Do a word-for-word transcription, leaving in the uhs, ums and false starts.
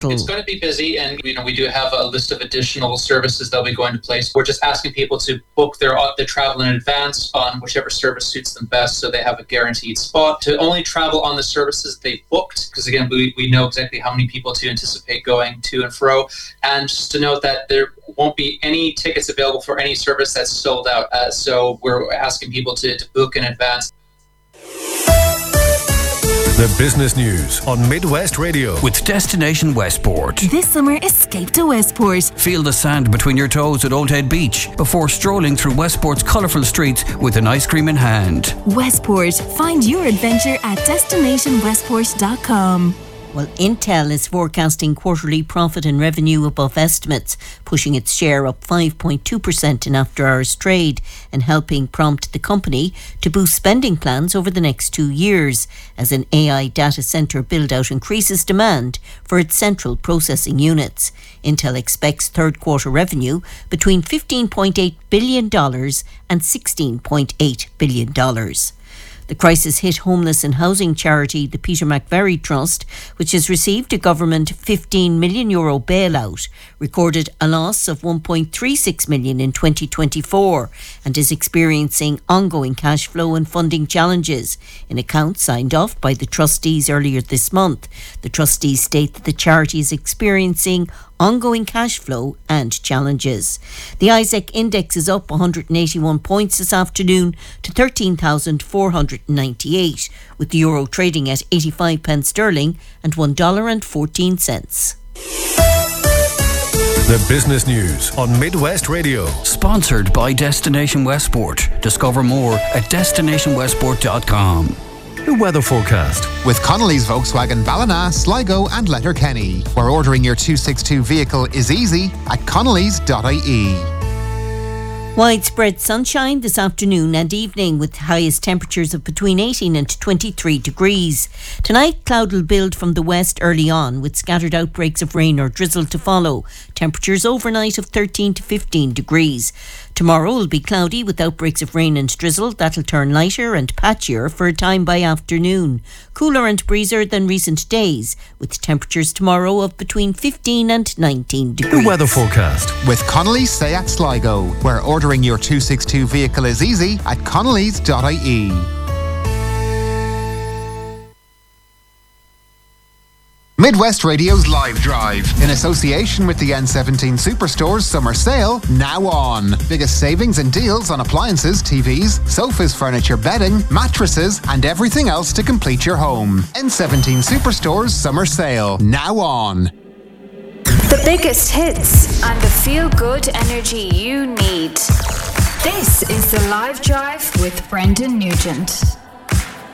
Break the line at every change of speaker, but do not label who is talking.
It's going to be busy, and you know we do have a list of additional services that will be going to place. We're just asking people to book their their travel in advance on whichever service suits them best, so they have a guaranteed spot. To only travel on the services they booked, because again we, we know exactly how many people to anticipate going to and fro. And just to note that there won't be any tickets available for any service that's sold out. Uh, so we're asking people to, to book in advance.
The business news on Midwest Radio
with Destination Westport.
This summer, escape to Westport.
Feel the sand between your toes at Old Head Beach before strolling through Westport's colourful streets with an ice cream in hand.
Westport. Find your adventure at destination westport dot com.
Well, Intel is forecasting quarterly profit and revenue above estimates, pushing its share up five point two percent in after-hours trade and helping prompt the company to boost spending plans over the next two years as an A I data centre build-out increases demand for its central processing units. Intel expects third-quarter revenue between fifteen point eight billion dollars and sixteen point eight billion dollars. The crisis-hit homeless and housing charity, the Peter McVerry Trust, which has received a government fifteen million euro bailout, recorded a loss of one point three six million in twenty twenty-four and is experiencing ongoing cash flow and funding challenges. In accounts signed off by the trustees earlier this month, the trustees state that the charity is experiencing ongoing cash flow and challenges. The Isaac Index is up one hundred eighty-one points this afternoon to thirteen thousand four hundred ninety-eight, with the euro trading at eighty-five pence sterling and one dollar and fourteen cents.
The business news on Midwest Radio.
Sponsored by Destination Westport. Discover more at destination westport dot com.
The weather forecast
with Connolly's Volkswagen Ballina, Sligo and Letterkenny, where ordering your two sixty-two vehicle is easy at connellys dot I E.
Widespread sunshine this afternoon and evening with highest temperatures of between eighteen and twenty-three degrees. Tonight, cloud will build from the west early on with scattered outbreaks of rain or drizzle to follow. Temperatures overnight of thirteen to fifteen degrees. Tomorrow will be cloudy with outbreaks of rain and drizzle. That'll turn lighter and patchier for a time by afternoon. Cooler and breezier than recent days with temperatures tomorrow of between fifteen and nineteen degrees.
The weather forecast
with Connolly's Seat Sligo, where ordering your two sixty-two vehicle is easy at connellys dot I E. Midwest Radio's Live Drive, in association with the N seventeen Superstore's Summer Sale, now on. Biggest savings and deals on appliances, T Vs, sofas, furniture, bedding, mattresses, and everything else to complete your home. N seventeen Superstore's Summer Sale, now on.
The biggest hits and the feel-good energy you need. This is the Live Drive with Brendan Nugent.